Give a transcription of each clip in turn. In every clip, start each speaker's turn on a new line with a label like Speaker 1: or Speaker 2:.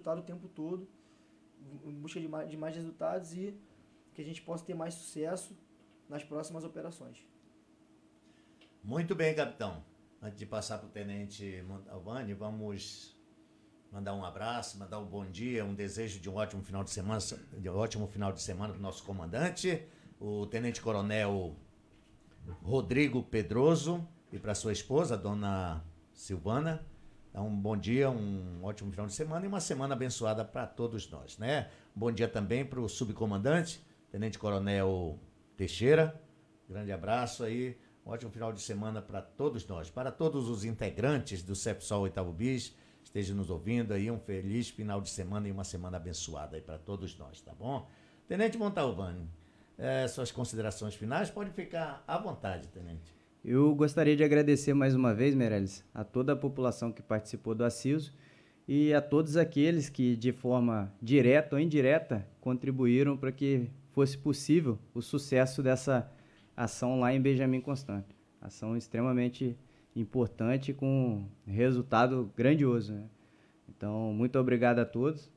Speaker 1: resultado o tempo todo, em busca de mais resultados e que a gente possa ter mais sucesso nas próximas operações.
Speaker 2: Muito bem, capitão. Antes de passar para o tenente Montalvani, vamos mandar um abraço, mandar um bom dia, um desejo de um ótimo final de semana, para o nosso comandante, o tenente coronel Rodrigo Pedroso, e para sua esposa, a dona Silvana. Então, um bom dia, um ótimo final de semana e uma semana abençoada para todos nós, né? Bom dia também para o subcomandante, tenente coronel Teixeira. Grande abraço aí, um ótimo final de semana para todos nós, para todos os integrantes do CEPSOL 8º BIS, estejam nos ouvindo aí, um feliz final de semana e uma semana abençoada aí para todos nós, tá bom? Tenente Montalvani, suas considerações finais, pode ficar à vontade, tenente.
Speaker 3: Eu gostaria de agradecer mais uma vez, Meirelles, a toda a população que participou do Aciso e a todos aqueles que, de forma direta ou indireta, contribuíram para que fosse possível o sucesso dessa ação lá em Benjamin Constant. Ação extremamente importante com resultado grandioso, né? Então, muito obrigado a todos.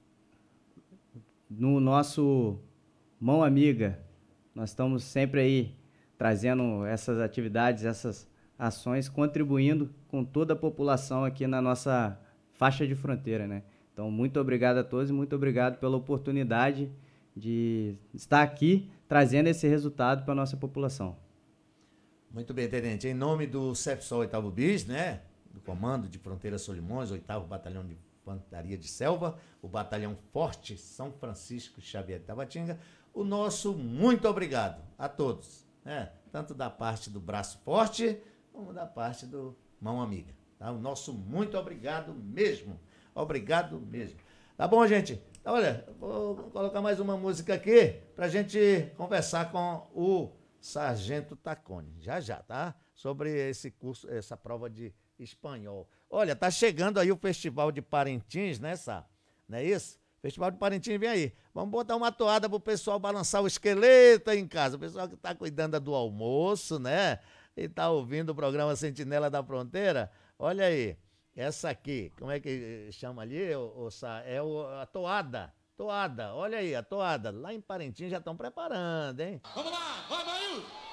Speaker 3: No nosso Mão Amiga, nós estamos sempre aí trazendo essas atividades, essas ações, contribuindo com toda a população aqui na nossa faixa de fronteira, né? Então, muito obrigado a todos e muito obrigado pela oportunidade de estar aqui trazendo esse resultado para a nossa população.
Speaker 2: Muito bem, tenente. Em nome do CEPSOL 8º BIS, né? Do Comando de Fronteira Solimões, 8º Batalhão de Infantaria de Selva, o Batalhão Forte São Francisco Xavier de Tabatinga, o nosso muito obrigado a todos, né? Tanto da parte do Braço Forte, como da parte do Mão Amiga. Tá? O nosso muito obrigado mesmo. Obrigado mesmo. Tá bom, gente? Então, olha, vou colocar mais uma música aqui pra gente conversar com o Sargento Taccone. Já, tá? Sobre esse curso, essa prova de espanhol. Olha, tá chegando aí o Festival de Parintins, né, Sá? Não é isso? Festival de Parintins vem aí. Vamos botar uma toada pro pessoal balançar o esqueleto aí em casa. O pessoal que tá cuidando do almoço, né? E tá ouvindo o programa Sentinela da Fronteira. Olha aí. Essa aqui, como é que chama ali, Sá? É a toada. Toada, olha aí, a toada. Lá em Parintins já estão preparando, hein?
Speaker 4: Vamos lá, vai, Maílson!